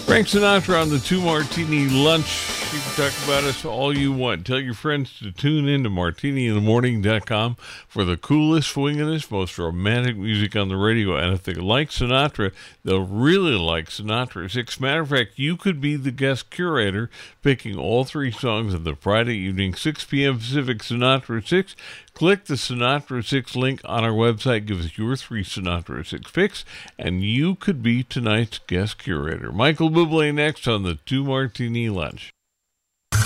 Frank Sinatra on the Two Martini Lunch. You can talk about us all you want. Tell your friends to tune in to martiniinthemorning.com for the coolest, swingingest, most romantic music on the radio. And if they like Sinatra, they'll really like Sinatra 6. Matter of fact, you could be the guest curator, picking all three songs of the Friday evening, 6 p.m. Pacific, Sinatra 6. Click the Sinatra 6 link on our website. Give us your 3 Sinatra 6 picks, and you could be tonight's guest curator. Michael Bublé next on the Two Martini Lunch.